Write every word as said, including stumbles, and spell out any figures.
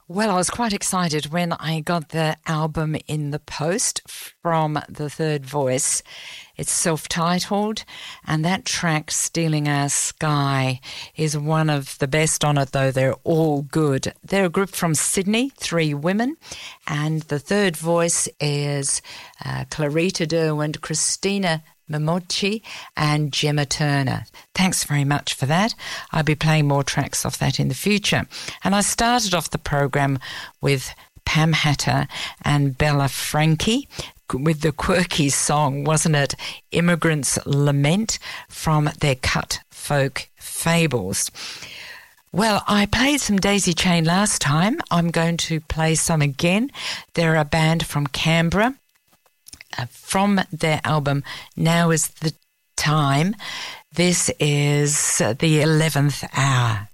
Well, I was quite excited when I got the album in the post from The Third Voice. It's self-titled, and that track, Stealing Our Sky, is one of the best on it, though they're all good. They're a group from Sydney, three women, and The Third Voice is uh, Clarita Derwent, Christina Momochi and Gemma Turner. Thanks very much for that. I'll be playing more tracks off that in the future. And I started off the program with Pam Hatter and Bella Frankie with the quirky song, wasn't it? Immigrants Lament, from their Cut Folk Fables. Well, I played some Daisy Chain last time. I'm going to play some again. They're a band from Canberra. Uh, from their album Now Is the Time. This is uh, the eleventh Hour.